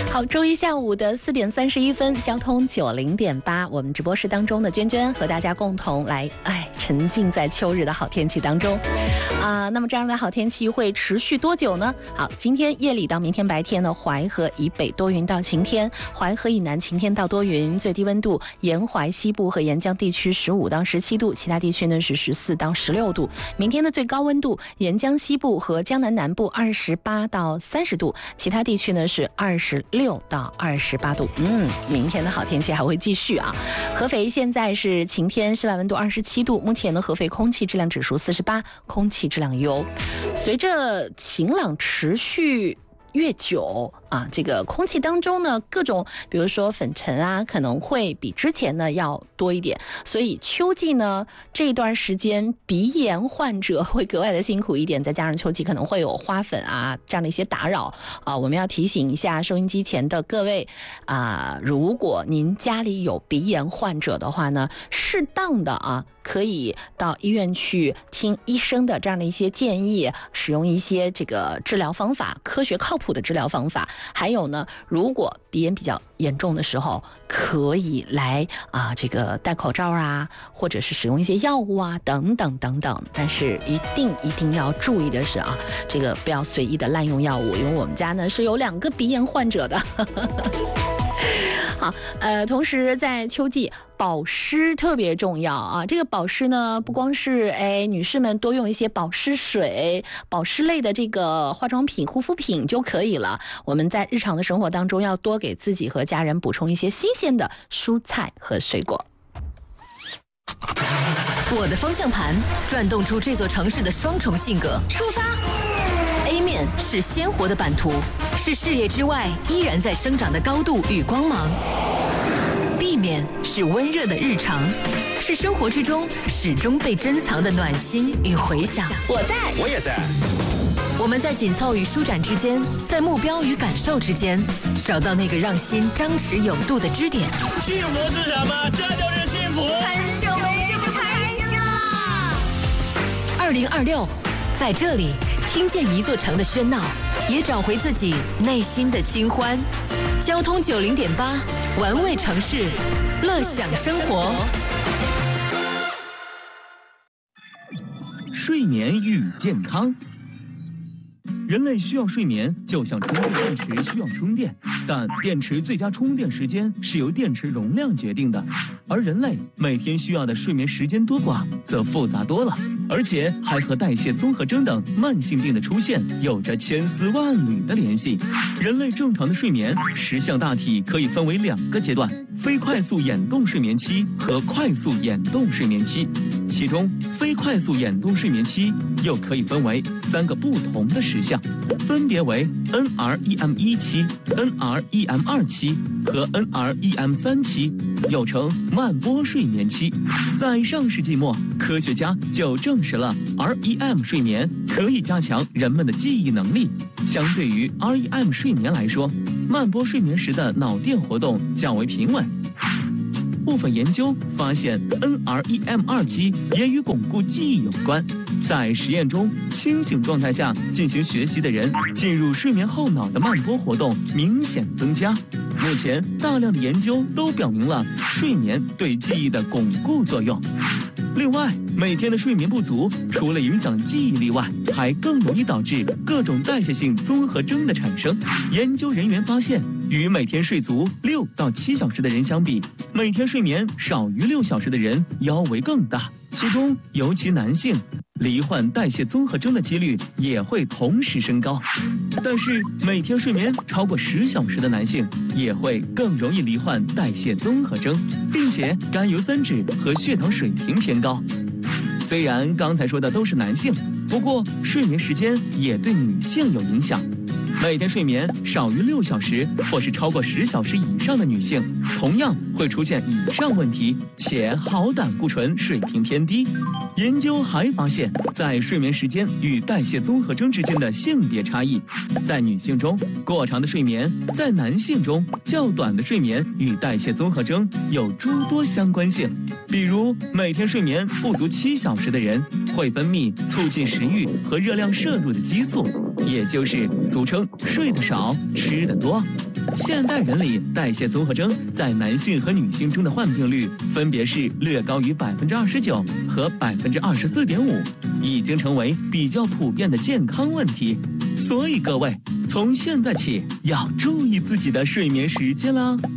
好，周一下午的4点31分，交通90.8，我们直播室当中的娟娟和大家共同来，沉浸在秋日的好天气当中。那么这样的好天气会持续多久呢？好，今天夜里到明天白天呢，淮河以北多云到晴天，淮河以南晴天到多云，最低温度沿淮西部和沿江地区15到17度，其他地区呢是14到16度。明天的最高温度，沿江西部和江南南部28到30度，其他地区呢是26到28度。明天的好天气还会继续啊。合肥现在是晴天，室外温度27度，目前呢合肥空气质量指数48，空气质量优。随着晴朗持续越久这个空气当中呢，各种比如说粉尘可能会比之前呢要多一点，所以秋季呢这一段时间鼻炎患者会格外的辛苦一点，再加上秋季可能会有花粉这样的一些打扰我们要提醒一下收音机前的各位如果您家里有鼻炎患者的话呢，适当的可以到医院去听医生的这样的一些建议，使用一些这个治疗方法，科学靠谱的治疗方法。还有呢，如果鼻炎比较严重的时候，可以来这个戴口罩或者是使用一些药物等等等等。但是一定要注意的是这个不要随意的滥用药物，因为我们家呢是有2个鼻炎患者的。好，同时在秋季保湿特别重要这个保湿呢，不光是女士们多用一些保湿水、保湿类的这个化妆品、护肤品就可以了。我们在日常的生活当中要多给自己和家人补充一些新鲜的蔬菜和水果。 我的方向盘转动出这座城市的双重性格。出发。A 面是鲜活的版图，是视野之外依然在生长的高度与光芒。B 面是温热的日常，是生活之中始终被珍藏的暖心与回响。 我在，我也在。 我们在紧凑与舒展之间，在目标与感受之间，找到那个让心张弛有度的支点。 幸福是什么？这就是幸福。 很久没这么开心了。2026，在这里听见一座城的喧闹，也找回自己内心的清欢。交通90.8，玩味城市，乐享生活。 睡眠与健康。人类需要睡眠，就像充电电池需要充电，但电池最佳充电时间是由电池容量决定的，而人类每天需要的睡眠时间多寡则复杂多了，而且还和代谢综合征等慢性病的出现有着千丝万缕的联系。人类正常的睡眠10项大体可以分为2个阶段，非快速眼动睡眠期和快速眼动睡眠期，其中非快速眼动睡眠期又可以分为3个不同的时项，分别为 NREM1 期、NREM2 期和 NREM3 期，又称慢波睡眠期。在上世纪末，科学家就证实了 REM 睡眠可以加强人们的记忆能力。相对于 REM 睡眠来说，慢波睡眠时的脑电活动较为平稳。部分研究发现 NREM2 期也与巩固记忆有关。在实验中，清醒状态下进行学习的人进入睡眠后脑的慢波活动明显增加。目前大量的研究都表明了睡眠对记忆的巩固作用。另外，每天的睡眠不足，除了影响记忆力外，还更容易导致各种代谢性综合征的产生。研究人员发现，与每天睡足6到7小时的人相比，每天睡眠少于6小时的人腰围更大，其中尤其男性罹患代谢综合征的几率也会同时升高。但是每天睡眠超过10小时的男性也会更容易罹患代谢综合征，并且甘油三酯和血糖水平偏高。虽然刚才说的都是男性，不过睡眠时间也对女性有影响。每天睡眠少于6小时或是超过10小时以上的女性，同样会出现以上问题，且好胆固醇水平偏低。研究还发现，在睡眠时间与代谢综合征之间的性别差异，在女性中过长的睡眠，在男性中较短的睡眠与代谢综合征有诸多相关性。比如每天睡眠不足7小时的人，会分泌促进食欲和热量摄入的激素，也就是俗称睡得少吃得多。 现代人里代谢综合征在男性和女性中的患病率分别是略高于29%和24.5%，已经成为比较普遍的健康问题。所以各位，从现在起要注意自己的睡眠时间啦。